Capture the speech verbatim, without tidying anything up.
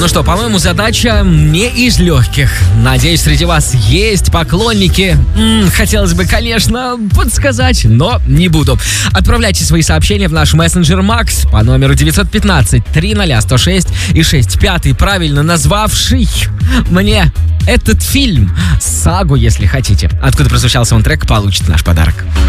Ну что, по-моему, задача не из легких. Надеюсь, среди вас есть поклонники. М-м, хотелось бы, конечно, подсказать, но не буду. Отправляйте свои сообщения в наш мессенджер Макс по номеру девятьсот пятнадцать триста сто шесть и шесть. Пятый, правильно назвавший мне этот фильм, сагу, если хотите. Откуда прозвучал саундтрек, получит наш подарок.